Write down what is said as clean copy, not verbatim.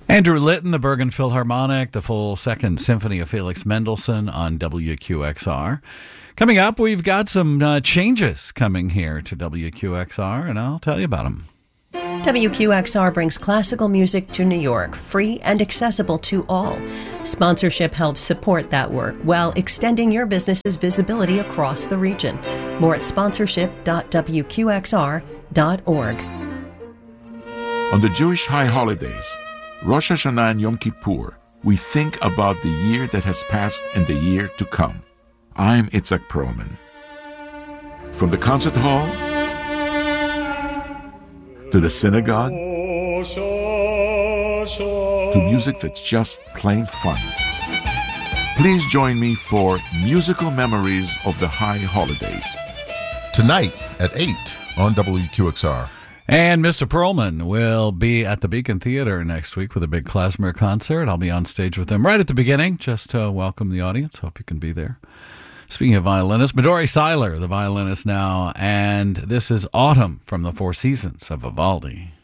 Andrew Litton, the Bergen Philharmonic, the full Second Symphony of Felix Mendelssohn on WQXR. Coming up, we've got some changes coming here to WQXR, and I'll tell you about them. WQXR brings classical music to New York, free and accessible to all. Sponsorship helps support that work while extending your business's visibility across the region. More at sponsorship.wqxr.org. On the Jewish high holidays, Rosh Hashanah and Yom Kippur, we think about the year that has passed and the year to come. I'm Itzhak Perlman. From the concert hall to the synagogue to music that's just plain fun. Please join me for Musical Memories of the High Holidays. Tonight at 8 on WQXR. And Mr. Perlman will be at the Beacon Theater next week with a big klezmer concert. I'll be on stage with him right at the beginning just to welcome the audience. Hope you can be there. Speaking of violinists, Midori Seiler, the violinist now, and this is Autumn from the Four Seasons of Vivaldi.